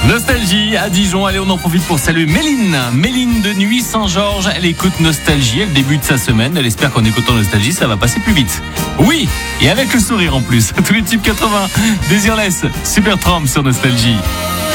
Nostalgie à Dijon. Allez, on en profite pour saluer Méline. Méline de Nuit Saint-Georges. Elle écoute Nostalgie. Elle débute sa semaine. Elle espère qu'en écoutant Nostalgie, ça va passer plus vite. Oui, et avec le sourire en plus. Tous les types 80. Désirless, Supertramp sur Nostalgie.